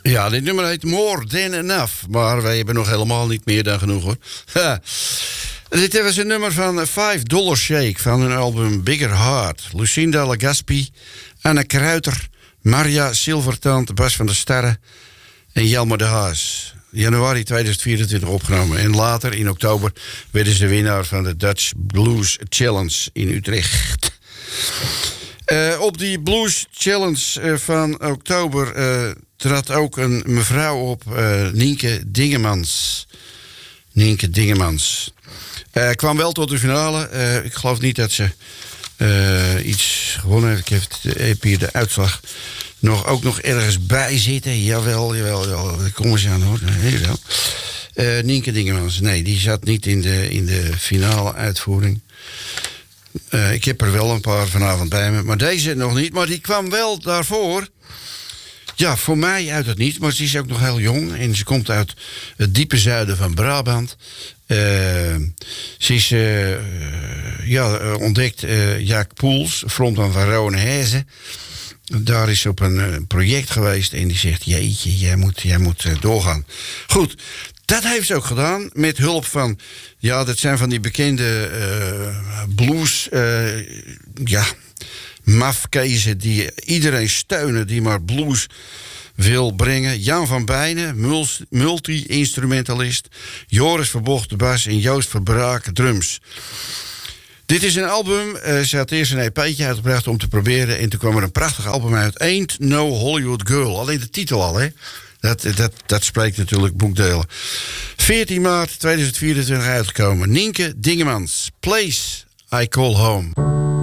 Ja, dit nummer heet More Than Enough. Maar wij hebben nog helemaal niet meer dan genoeg, hoor. Dit was een nummer van $5 Shake van hun album Bigger Heart. Lucinda Legaspi, Anne Kruiter, Maria Silvertand, Bas van der Starre en Jelmer de Haas. Januari 2024 opgenomen. En later, in oktober, werden ze winnaar van de Dutch Blues Challenge in Utrecht. Op die Blues Challenge van oktober trad ook een mevrouw op, Nienke Dingemans. Nienke Dingemans. Kwam wel tot de finale. Ik geloof niet dat ze iets gewonnen heeft. Ik heb hier de uitslag ook nog ergens bij zitten. Jawel. Daar komen ze aan, hoor. Nienke Dingemans. Nee, die zat niet in de finale uitvoering. Ik heb er wel een paar vanavond bij me. Maar deze nog niet. Maar die kwam wel daarvoor. Ja, voor mij uit het niets. Maar ze is ook nog heel jong. En ze komt uit het diepe zuiden van Brabant. Ze is ontdekt Jaak Poels, frontman van Rone Hezen. Daar is op een project geweest en die zegt: jeetje, jij moet doorgaan. Goed, dat heeft ze ook gedaan met hulp van, ja, dat zijn van die bekende blues, mafkezen die iedereen steunen die maar blues wil brengen. Jan van Bijnen, multi-instrumentalist. Joris Verbocht, de bas. En Joost Verbraak, drums. Dit is een album. Ze had eerst een EP'tje uitgebracht om te proberen. En toen kwam er een prachtig album uit. Ain't No Hollywood Girl. Alleen de titel al, hè. Dat spreekt natuurlijk boekdelen. 14 maart 2024 uitgekomen. Nienke Dingemans. Place I Call Home.